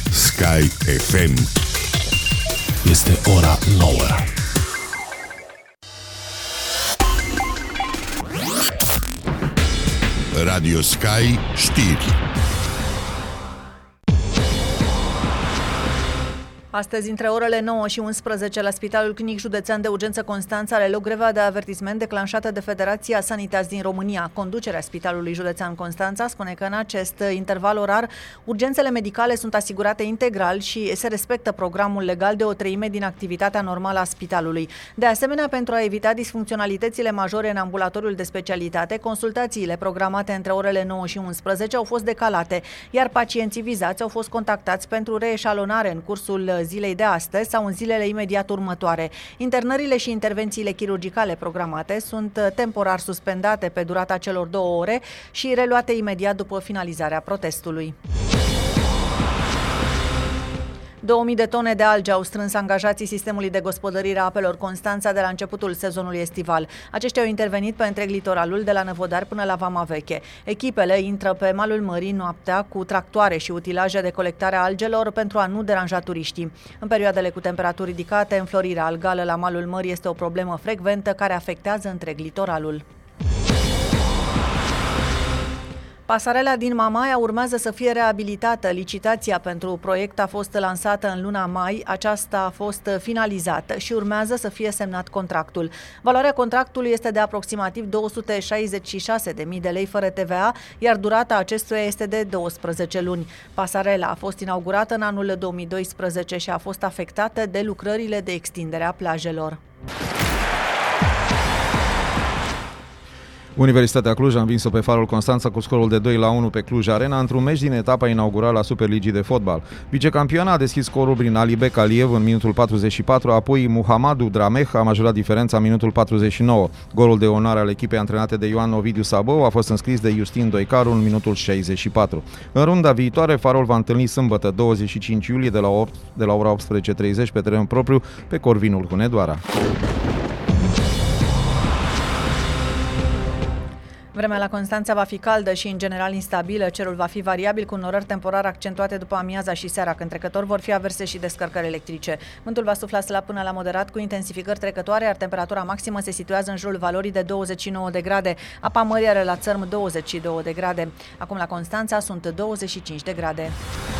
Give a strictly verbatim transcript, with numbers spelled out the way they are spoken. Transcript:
Sky F M. Este ora nouă. Radio Sky știri. Astăzi, între orele nouă și unsprezece, la Spitalul Clinic Județean de Urgență Constanța are loc greva de avertisment declanșată de Federația Sanitas din România. Conducerea Spitalului Județean Constanța spune că în acest interval orar urgențele medicale sunt asigurate integral și se respectă programul legal de o treime din activitatea normală a spitalului. De asemenea, pentru a evita disfuncționalitățile majore în ambulatoriul de specialitate, consultațiile programate între orele nouă și unsprezece au fost decalate, iar pacienții vizați au fost contactați pentru reeșalonare în cursul zilei de astăzi sau în zilele imediat următoare. Internările și intervențiile chirurgicale programate sunt temporar suspendate pe durata celor două ore și reluate imediat după finalizarea protestului. două mii de tone de alge au strâns angajații sistemului de gospodărire a apelor Constanța de la începutul sezonului estival. Aceștia au intervenit pe întreg litoralul, de la Năvodar până la Vama Veche. Echipele intră pe malul mării noaptea cu tractoare și utilaje de colectare a algelor pentru a nu deranja turiștii. În perioadele cu temperaturi ridicate, înflorirea algală la malul mării este o problemă frecventă care afectează întreg litoralul. Pasarela din Mamaia urmează să fie reabilitată. Licitația pentru proiect a fost lansată în luna mai, aceasta a fost finalizată și urmează să fie semnat contractul. Valoarea contractului este de aproximativ două sute șaizeci și șase de mii de lei fără T V A, iar durata acestuia este de douăsprezece luni. Pasarela a fost inaugurată în anul două mii doisprezece și a fost afectată de lucrările de extindere a plajelor. Universitatea Cluj a învins-o pe Farul Constanța cu scorul de doi la unu pe Cluj Arena într-un meci din etapa inaugurală a Superligii de fotbal. Vicecampioana a deschis scorul prin Alibek Aliev în minutul patruzeci și patru, apoi Muhammadu Drameh a majorat diferența în minutul patruzeci și nouă. Golul de onoare al echipei antrenate de Ioan Ovidiu Sabău a fost înscris de Justin Doicaru în minutul șaizeci și patru. În runda viitoare, Farul va întâlni sâmbătă douăzeci și cinci iulie de la, opt, de la ora optsprezece și treizeci pe teren propriu pe Corvinul Hunedoara. Vremea la Constanța va fi caldă și în general instabilă, cerul va fi variabil cu norări temporar accentuate după amiaza și seara, când trecător vor fi averse și descărcări electrice. Vântul va sufla slab până la moderat cu intensificări trecătoare, iar temperatura maximă se situează în jurul valorii de douăzeci și nouă de grade. Apa mării are la țărm douăzeci și două de grade. Acum la Constanța sunt douăzeci și cinci de grade.